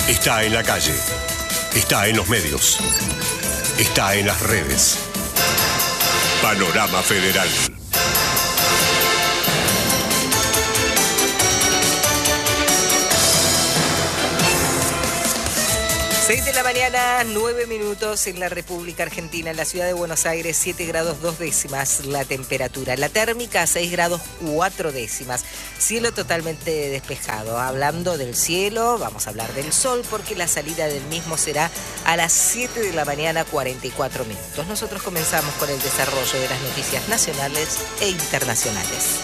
Está en la calle, está en los medios, está en las redes. Panorama Federal. 6 de la mañana, 9 minutos en la República Argentina, en la ciudad de Buenos Aires, 7 grados 2 décimas la temperatura. La térmica, 6 grados 4 décimas. Cielo totalmente despejado. Hablando del cielo, vamos a hablar del sol, porque la salida del mismo será a las 7 de la mañana, 44 minutos. Nosotros comenzamos con el desarrollo de las noticias nacionales e internacionales.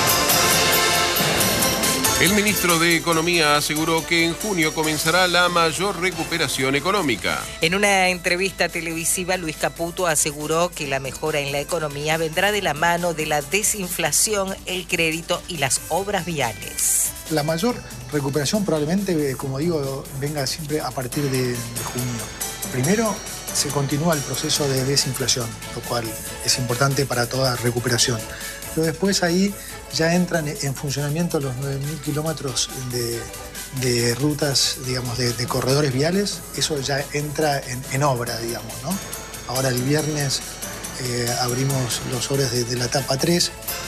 El ministro de Economía aseguró que en junio comenzará la mayor recuperación económica. En una entrevista televisiva, Luis Caputo aseguró que la mejora en la economía vendrá de la mano de la desinflación, el crédito y las obras viales. La mayor recuperación probablemente, como digo, venga siempre a partir de junio. Primero, se continúa el proceso de desinflación, lo cual es importante para toda recuperación. Pero después ahí ya entran en funcionamiento los 9.000 kilómetros de rutas, digamos, de corredores viales. Eso ya entra en obra, digamos, ¿no? Ahora el viernes abrimos los sobres de la etapa 3.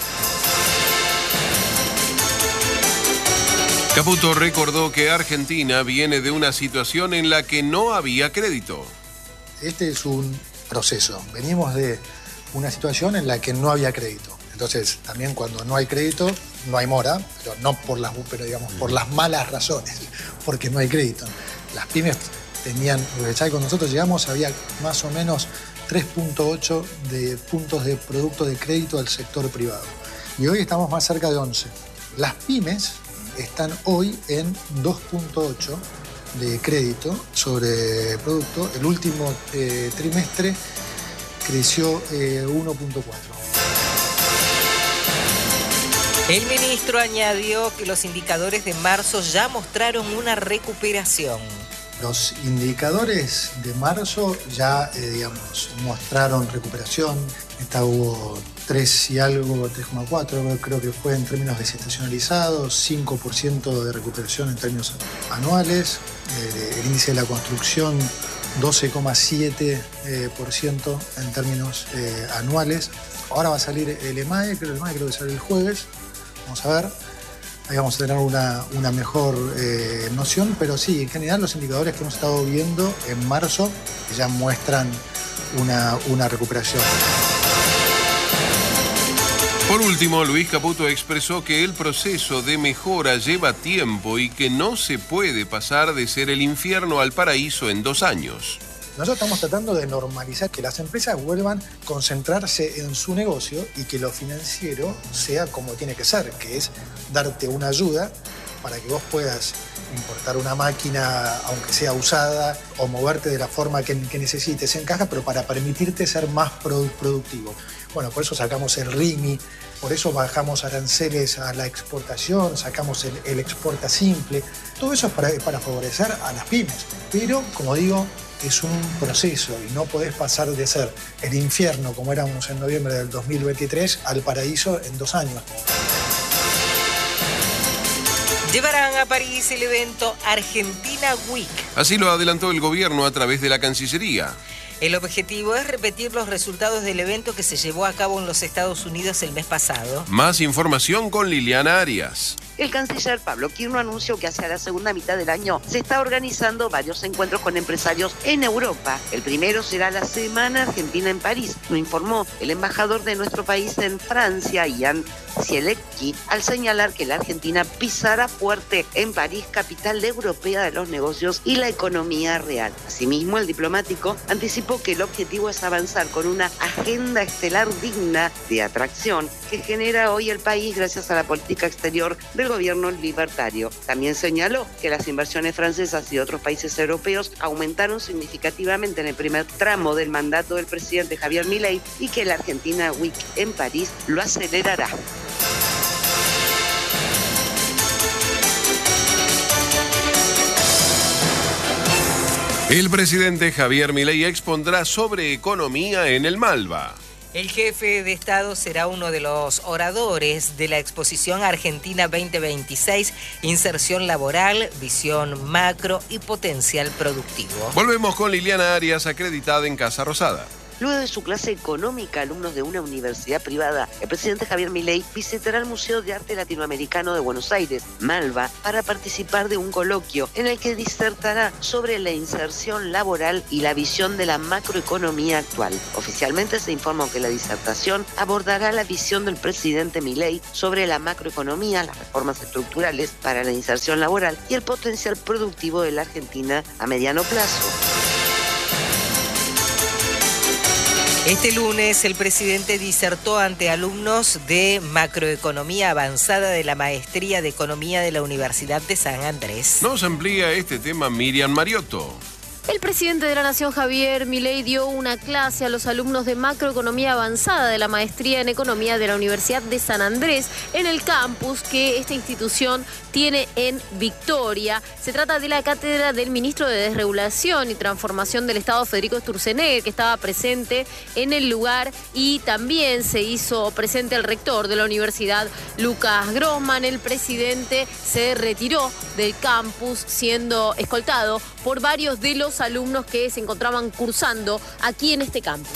Caputo recordó que Argentina viene de una situación en la que no había crédito. Este es un proceso. Venimos de una situación en la que no había crédito. Entonces, también cuando no hay crédito, no hay mora, pero no por las, digamos, por las malas razones, porque no hay crédito. Las pymes tenían, ya cuando nosotros llegamos había más o menos 3.8 de puntos de producto de crédito al sector privado. Y hoy estamos más cerca de 11. Las pymes están hoy en 2.8 de crédito sobre producto. El último trimestre creció 1.4. El ministro añadió que los indicadores de marzo ya mostraron una recuperación. Los indicadores de marzo ya, digamos, mostraron recuperación. Hubo 3 y algo, 3,4, creo que fue en términos desestacionalizados, 5% de recuperación en términos anuales. El índice de la construcción, 12,7% en términos anuales. Ahora va a salir el EMAE, creo que sale el jueves. Vamos a ver, ahí vamos a tener una mejor noción, pero sí, en general los indicadores que hemos estado viendo en marzo ya muestran una recuperación. Por último, Luis Caputo expresó que el proceso de mejora lleva tiempo y que no se puede pasar de ser el infierno al paraíso en 2 años. Nosotros estamos tratando de normalizar que las empresas vuelvan a concentrarse en su negocio y que lo financiero sea como tiene que ser, que es darte una ayuda para que vos puedas importar una máquina, aunque sea usada, o moverte de la forma que necesites en caja, pero para permitirte ser más productivo. Bueno, por eso sacamos el RIMI, por eso bajamos aranceles a la exportación, sacamos el exporta simple. Todo eso es para favorecer a las pymes. Pero, como digo, es un proceso y no podés pasar de ser el infierno, como éramos en noviembre del 2023, al paraíso en 2 años. Llevarán a París el evento Argentina Week. Así lo adelantó el gobierno a través de la Cancillería. El objetivo es repetir los resultados del evento que se llevó a cabo en los Estados Unidos el mes pasado. Más información con Liliana Arias. El canciller Pablo Quirno anunció que hacia la segunda mitad del año se está organizando varios encuentros con empresarios en Europa. El primero será la Semana Argentina en París, lo informó el embajador de nuestro país en Francia, Ian Zielecki, al señalar que la Argentina pisará fuerte en París, capital europea de los negocios y la economía real. Asimismo, el diplomático anticipó que el objetivo es avanzar con una agenda estelar digna de atracción que genera hoy el país gracias a la política exterior del gobierno libertario. También señaló que las inversiones francesas y otros países europeos aumentaron significativamente en el primer tramo del mandato del presidente Javier Milei y que la Argentina Week en París lo acelerará. El presidente Javier Milei expondrá sobre economía en el Malva. El jefe de Estado será uno de los oradores de la exposición Argentina 2026, Inserción Laboral, Visión Macro y Potencial Productivo. Volvemos con Liliana Arias, acreditada en Casa Rosada. Luego de su clase económica, alumnos de una universidad privada, el presidente Javier Milei visitará el Museo de Arte Latinoamericano de Buenos Aires, Malva, para participar de un coloquio en el que disertará sobre la inserción laboral y la visión de la macroeconomía actual. Oficialmente se informó que la disertación abordará la visión del presidente Milei sobre la macroeconomía, las reformas estructurales para la inserción laboral y el potencial productivo de la Argentina a mediano plazo. Este lunes el presidente disertó ante alumnos de macroeconomía avanzada de la Maestría de Economía de la Universidad de San Andrés. Nos amplía este tema Miriam Mariotto. El presidente de la Nación, Javier Milei, dio una clase a los alumnos de macroeconomía avanzada de la Maestría en Economía de la Universidad de San Andrés en el campus que esta institución tiene en Victoria. Se trata de la cátedra del ministro de Desregulación y Transformación del Estado, Federico Sturzenegger, que estaba presente en el lugar, y también se hizo presente el rector de la universidad, Lucas Grossman. El presidente se retiró del campus siendo escoltado por varios de los alumnos que se encontraban cursando aquí en este campus.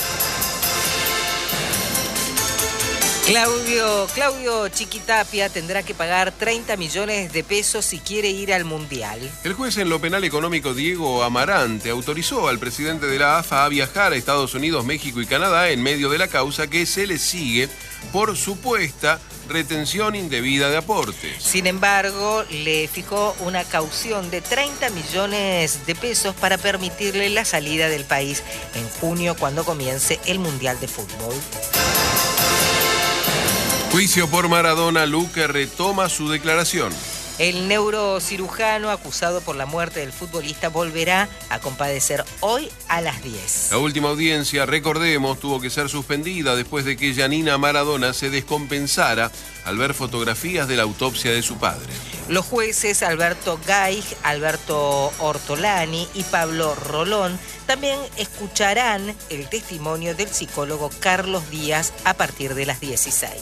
Claudio Chiquitapia tendrá que pagar 30 millones de pesos si quiere ir al Mundial. El juez en lo penal económico Diego Amarante autorizó al presidente de la AFA a viajar a Estados Unidos, México y Canadá en medio de la causa que se le sigue por supuesta retención indebida de aportes. Sin embargo, le fijó una caución de 30 millones de pesos para permitirle la salida del país en junio, cuando comience el Mundial de Fútbol. Juicio por Maradona, Luque retoma su declaración. El neurocirujano acusado por la muerte del futbolista volverá a comparecer hoy a las 10. La última audiencia, recordemos, tuvo que ser suspendida después de que Giannina Maradona se descompensara al ver fotografías de la autopsia de su padre. Los jueces Alberto Gaig, Alberto Ortolani y Pablo Rolón también escucharán el testimonio del psicólogo Carlos Díaz a partir de las 16.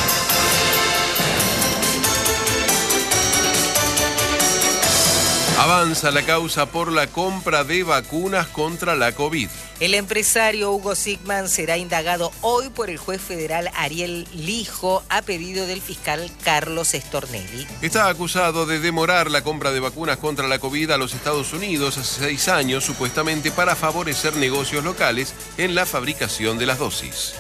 Avanza la causa por la compra de vacunas contra la COVID. El empresario Hugo Sigman será indagado hoy por el juez federal Ariel Lijo a pedido del fiscal Carlos Stornelli. Está acusado de demorar la compra de vacunas contra la COVID a los Estados Unidos hace 6 años, supuestamente para favorecer negocios locales en la fabricación de las dosis.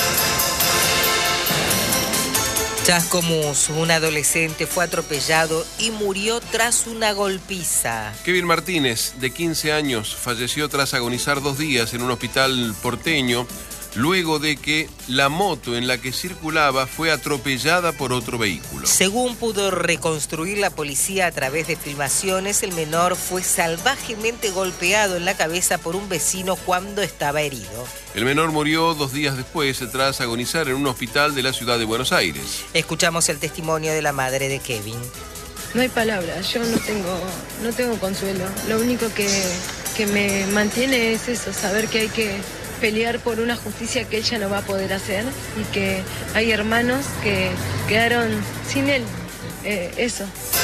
Chascomús, un adolescente fue atropellado y murió tras una golpiza. Kevin Martínez, de 15 años, falleció tras agonizar 2 días en un hospital porteño, luego de que la moto en la que circulaba fue atropellada por otro vehículo. Según pudo reconstruir la policía a través de filmaciones, el menor fue salvajemente golpeado en la cabeza por un vecino cuando estaba herido. El menor murió 2 días después tras agonizar en un hospital de la ciudad de Buenos Aires. Escuchamos el testimonio de la madre de Kevin. No hay palabras, yo no tengo consuelo. Lo único que me mantiene es eso, saber que hay que pelear por una justicia que ella no va a poder hacer y que hay hermanos que quedaron sin él. Eso.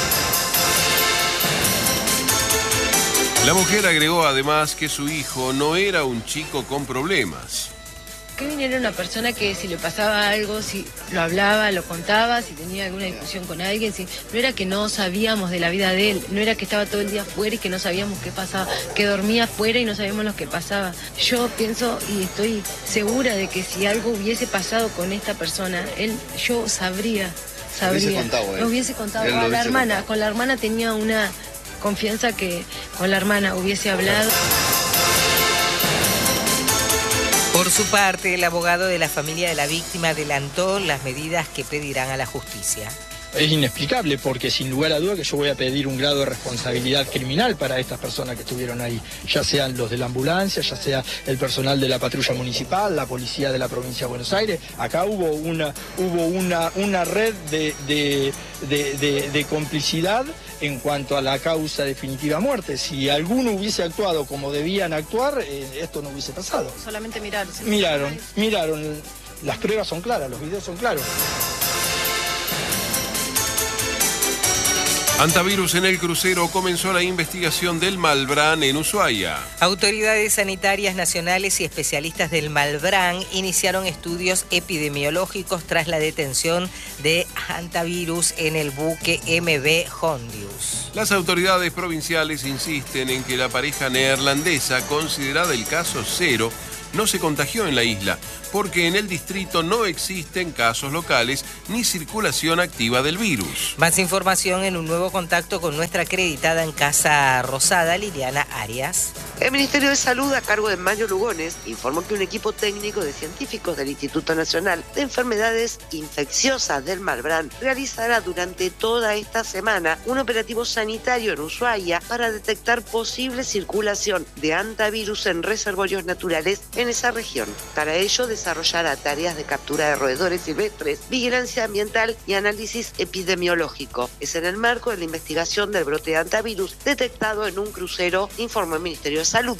La mujer agregó además que su hijo no era un chico con problemas. Kevin era una persona que si le pasaba algo, si lo hablaba, lo contaba, si tenía alguna discusión con alguien, si, no era que no sabíamos de la vida de él, no era que estaba todo el día afuera y que no sabíamos qué pasaba, que dormía afuera y no sabíamos lo que pasaba. Yo pienso y estoy segura de que si algo hubiese pasado con esta persona, yo sabría. Lo hubiese contado a la hermana. Con la hermana tenía una confianza que con la hermana hubiese hablado. Por su parte, el abogado de la familia de la víctima adelantó las medidas que pedirán a la justicia. Es inexplicable porque sin lugar a duda que yo voy a pedir un grado de responsabilidad criminal para estas personas que estuvieron ahí, ya sean los de la ambulancia, ya sea el personal de la patrulla municipal, la policía de la provincia de Buenos Aires. Acá hubo una red de complicidad en cuanto a la causa definitiva muerte. Si alguno hubiese actuado como debían actuar, esto no hubiese pasado. Solamente miraron. Miraron. Las pruebas son claras, los videos son claros. Antivirus en el crucero, comenzó la investigación del Malbrán en Ushuaia. Autoridades sanitarias nacionales y especialistas del Malbrán iniciaron estudios epidemiológicos tras la detención de Antivirus en el buque MV Hondius. Las autoridades provinciales insisten en que la pareja neerlandesa, considerada el caso cero, no se contagió en la isla, porque en el distrito no existen casos locales ni circulación activa del virus. Más información en un nuevo contacto con nuestra acreditada en Casa Rosada, Liliana Arias. El Ministerio de Salud, a cargo de Mario Lugones, informó que un equipo técnico de científicos del Instituto Nacional de Enfermedades Infecciosas del Malbrán realizará durante toda esta semana un operativo sanitario en Ushuaia para detectar posible circulación de antivirus en reservorios naturales en esa región. Para ello desarrollará tareas de captura de roedores silvestres, vigilancia ambiental y análisis epidemiológico. Es en el marco de la investigación del brote de antivirus detectado en un crucero, informó el Ministerio de Salud.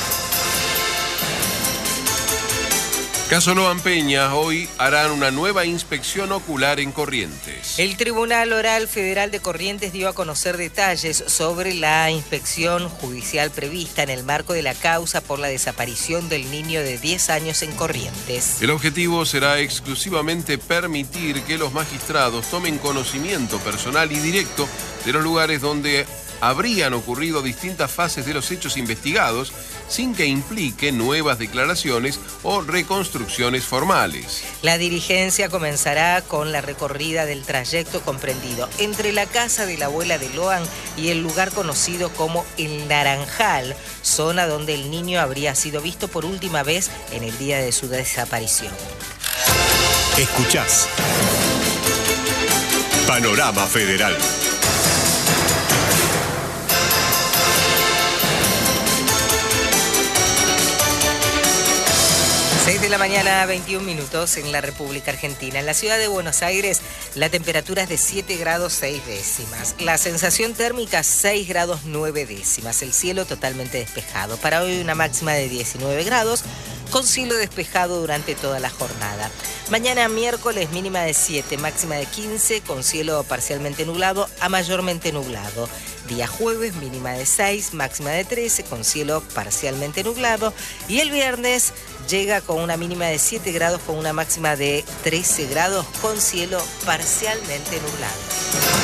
Caso Loan Peña, hoy harán una nueva inspección ocular en Corrientes. El Tribunal Oral Federal de Corrientes dio a conocer detalles sobre la inspección judicial prevista en el marco de la causa por la desaparición del niño de 10 años en Corrientes. El objetivo será exclusivamente permitir que los magistrados tomen conocimiento personal y directo de los lugares donde habrían ocurrido distintas fases de los hechos investigados, sin que implique nuevas declaraciones o reconstrucciones formales. La diligencia comenzará con la recorrida del trayecto comprendido entre la casa de la abuela de Loan y el lugar conocido como El Naranjal, zona donde el niño habría sido visto por última vez en el día de su desaparición. Escuchás Panorama Federal. 6 de la mañana, 21 minutos en la República Argentina. En la ciudad de Buenos Aires, la temperatura es de 7 grados 6 décimas. La sensación térmica, 6 grados 9 décimas. El cielo totalmente despejado. Para hoy una máxima de 19 grados, con cielo despejado durante toda la jornada. Mañana miércoles, mínima de 7, máxima de 15, con cielo parcialmente nublado a mayormente nublado. Día jueves, mínima de 6, máxima de 13, con cielo parcialmente nublado. Y el viernes llega con una mínima de 7 grados, con una máxima de 13 grados, con cielo parcialmente nublado.